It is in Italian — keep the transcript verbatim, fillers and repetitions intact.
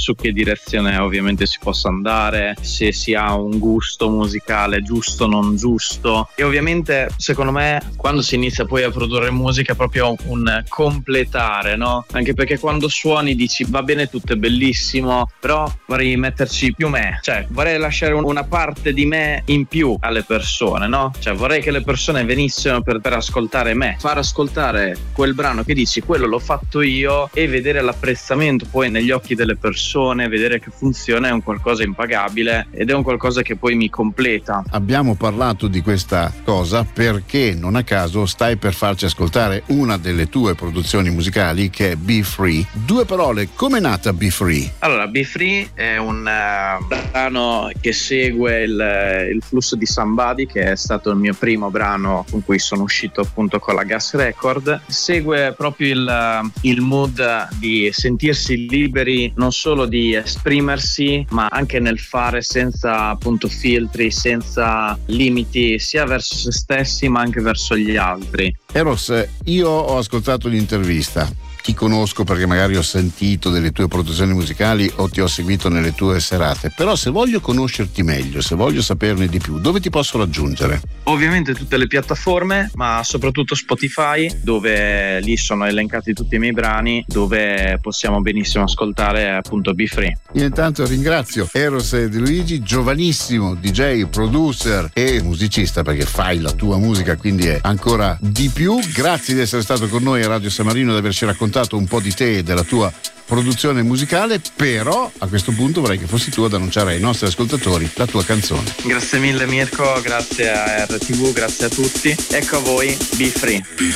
su che direzione ovviamente si possa andare, se si ha un gusto musicale giusto o non giusto. E ovviamente secondo me quando si inizia poi a produrre musica è proprio un completare, no? Anche perché quando suoni dici va bene, tutto è bellissimo, però vorrei metterci più me, cioè vorrei lasciare una parte di me in più alle persone, no? Cioè vorrei che le persone venissero per, per ascoltare me, far ascoltare quel brano che dici quello l'ho fatto io, e vedere l'apprezzamento poi negli occhi delle persone, vedere che funziona, è un qualcosa impagabile ed è un qualcosa che poi mi completa. Abbiamo parlato di questa cosa perché non a caso stai per farci ascoltare una delle tue produzioni musicali, che è Be Free. Due parole, com'è nata Be Free? Allora, Be Free è un uh, brano che segue il, il flusso di Somebody, che è stato il mio primo brano con cui sono uscito appunto con la Gas Record. Segue proprio il, il mood di sentirsi liberi non solo di esprimersi, ma anche nel fare senza appunto filtri, senza limiti, sia verso se stessi ma anche verso gli altri. Eros, io ho ascoltato l'intervista. Ti conosco perché magari ho sentito delle tue produzioni musicali o ti ho seguito nelle tue serate, però se voglio conoscerti meglio, se voglio saperne di più, dove ti posso raggiungere? Ovviamente tutte le piattaforme, ma soprattutto Spotify, dove lì sono elencati tutti i miei brani, dove possiamo benissimo ascoltare appunto Be Free. Io intanto ringrazio Eros De Luigi, giovanissimo D J, producer e musicista, perché fai la tua musica, quindi è ancora di più. Grazie di essere stato con noi a Radio San Marino, di averci raccontato un po' di te e della tua produzione musicale, però a questo punto vorrei che fossi tu ad annunciare ai nostri ascoltatori la tua canzone. Grazie mille Mirko, grazie a R T V, grazie a tutti. Ecco a voi Be Free.